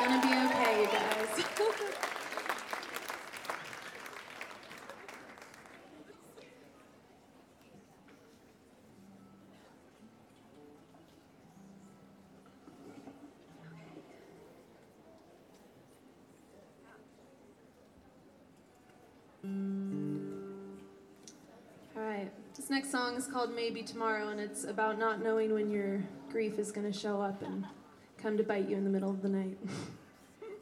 gonna be okay, you guys. All right, this next song is called Maybe Tomorrow, and it's about not knowing when your grief is gonna show up and come to bite you in the middle of the night.